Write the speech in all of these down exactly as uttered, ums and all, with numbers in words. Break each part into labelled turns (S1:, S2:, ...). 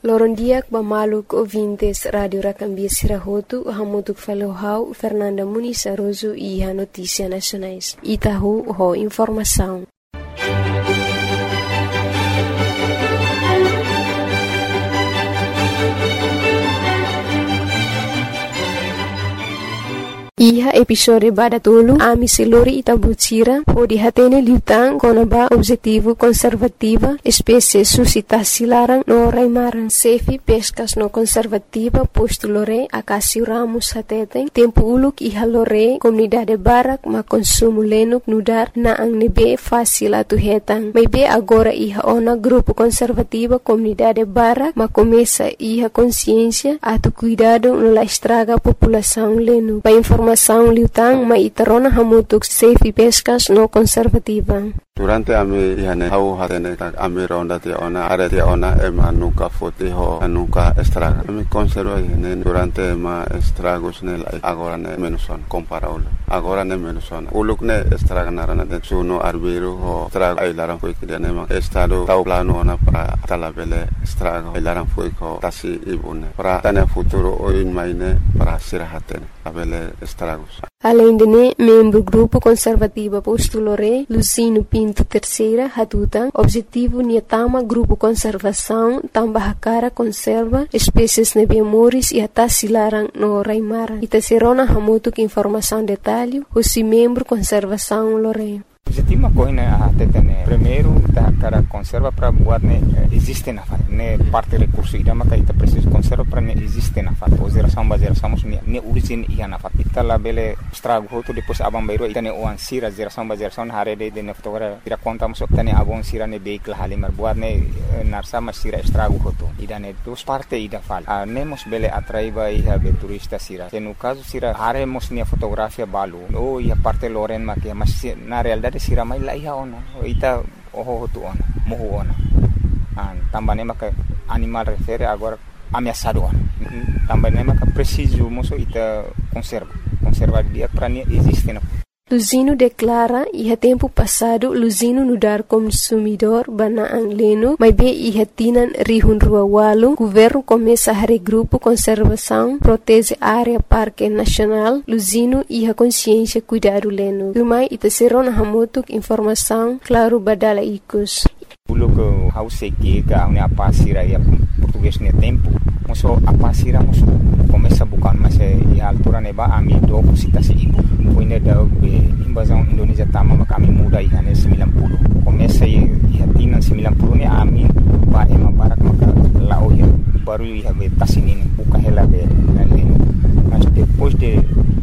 S1: Loron diak bamaluk ouvintes Radio Rakambia Sirahotu, hamutuk falohau Fernanda Muniz Aroso e a Notícia Nacionais. Itahu ho informação. Iha episode badatulu ami selori itabutira o dihatene liutang konaba objetivo conservativa espécie suscitasi larang no raimaran sefi pescas no conservativa posto lore akasi ramus hateten tempo uluk iha lore comunidade barak ma consumo lenuk nudar na ang nebe fácil atu hetang maybe agora iha ona grupo conservativa comunidade barak ma começa iha consciência atu cuidado no la estraga população lenu pa informação liutang ma itarona hamutuk safe pescas no conservativa.
S2: Durante ami ihane hau hatene ami ronda te ona are te ona ema nuka fote ho nuka estraga. Ami conserva ihane durante ma estragos nel agora ne menuson comparable. Agora ne menuson. Uluk ne estraga narana de suno arbiro ho estraga ai laran foi que ne ma estado tau plano ona para talabele estraga ai laran foi ko tasi ibune. Para tane futuro o in maine para sirahatene abele estragos.
S1: Além de ne, membro grupo conservativa postulore Lucino Pinto Terceira Hatutan, objetivo niatama grupo conservação tambah cara conserva espécies nebemoris e atasilarang no raimara. Itaserona hamutuk informação detalhe, o membro conservação lore.
S3: Objetivo uma coisa a tetene primeiro da cara conserva para buat ne existe na fat ne parte recurso ida maka ita preciso conserva para ne existe na fat o geração ba geração ne ne origin ia na fat ita la bele estrago hoto depois abang bairo ita ne o ansira geração ba geração hare de de ne fotogra ira conta mas ita ne abang sira ne vehicle halimar buat ne narsa mas sira estrago hoto ida ne dos parte ida fal a nemos bele atraiba ia be turista sira se no caso sira hare mos ne fotografia balu o ia parte loren ma que mas na realidade sira mai la iha ona ita oho hotu ona mohu ona an tambane maka animal refere agora ameaçado ona tambane maka preciso moso ita conserva conserva dia para nem existe na
S1: Luzino declara iha tempo passado Luzino nudar consumidor bana ang leno, mas be iha tinan rihun rua walu, governo começa a regrupo conservação, protege área parque nacional, Luzino iha consciência cuidado leno. Rumai ita serona hamutuk informação, claro badala ikus.
S3: Pulo que hau seki ka une apa sira ya português ne tempo, moso apa sira moso começa bukan mas e altura neba ami do cita se ibu. Foi ne da invasão Indonésia tama maka ami muda iha ne sembilan puluh. Começa e hatina sembilan puluh ne ami ba ema barak maka lao ya baru iha be tasinin buka hela be leno. Mas depois de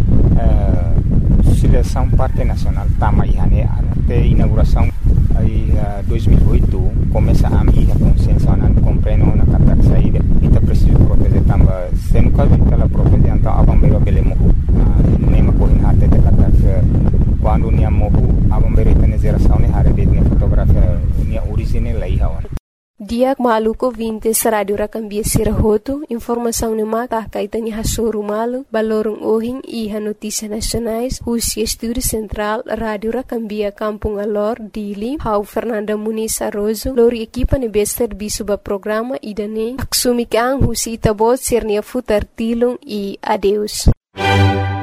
S3: uh, seleção parte nacional tama iha ne até inauguração aí uh, dois mil e oito começa a minha consciência na compreendo na carta saída e tá preciso proteger também se no caso que ela proteger então a bombeiro bele morro nem uma coisa até de carta quando nia morro a bombeiro tem geração ne hare de fotografia nia original lá ia hora
S1: Diak maluko vintes Radio Rakambia Sirahotu, informação ne mata kaitani hasoru malu, balorong ohing iha notícia nacionais, husi estúdio central Radio Rakambia Kampung Alor, Dili, hau Fernanda Muniz Aroso, lori equipa ne bester bisuba programa idane, aksumi kang husi itabot sernia futar tilung e adeus.